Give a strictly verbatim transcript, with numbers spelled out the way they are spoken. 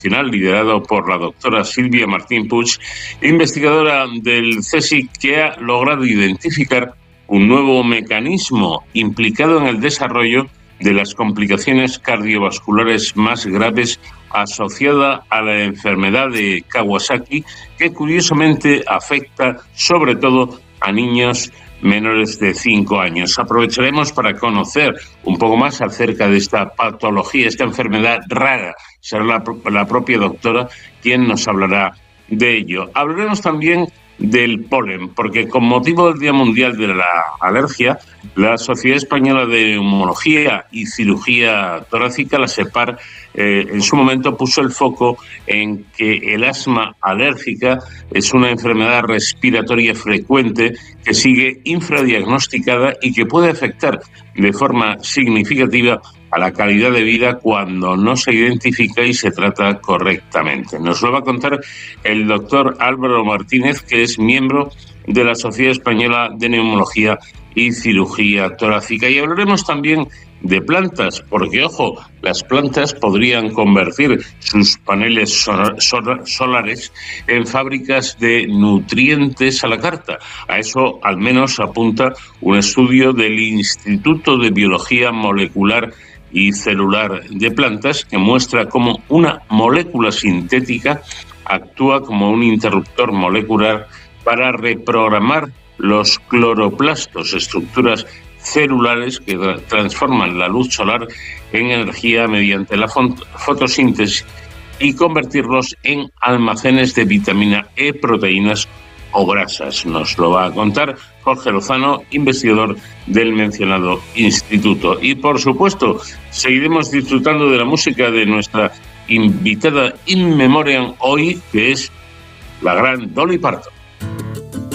liderado por la doctora Silvia Martín Puig, investigadora del CSIC, que ha logrado identificar un nuevo mecanismo implicado en el desarrollo de las complicaciones cardiovasculares más graves asociada a la enfermedad de Kawasaki, que curiosamente afecta sobre todo a niños menores de cinco años. Aprovecharemos para conocer un poco más acerca de esta patología, esta enfermedad rara. Será la, la propia doctora quien nos hablará de ello. Hablaremos también del polen, porque con motivo del Día Mundial de la Alergia, la Sociedad Española de Neumología y Cirugía Torácica, la SEPAR, eh, en su momento puso el foco en que el asma alérgica es una enfermedad respiratoria frecuente que sigue infradiagnosticada y que puede afectar de forma significativa a la calidad de vida cuando no se identifica y se trata correctamente. Nos lo va a contar el doctor Álvaro Martínez, que es miembro de la Sociedad Española de Neumología y Cirugía Torácica. Y hablaremos también de plantas, porque, ojo, las plantas podrían convertir sus paneles sol- sol- solares en fábricas de nutrientes a la carta. A eso al menos apunta un estudio del Instituto de Biología Molecular y Celular de Plantas, que muestra cómo una molécula sintética actúa como un interruptor molecular para reprogramar los cloroplastos, estructuras celulares que transforman la luz solar en energía mediante la fotosíntesis y convertirlos en almacenes de vitamina E, proteínas o grasas. Nos lo va a contar Jorge Lozano, investigador del mencionado instituto. Y, por supuesto, seguiremos disfrutando de la música de nuestra invitada in memoriam hoy, que es la gran Dolly Parton.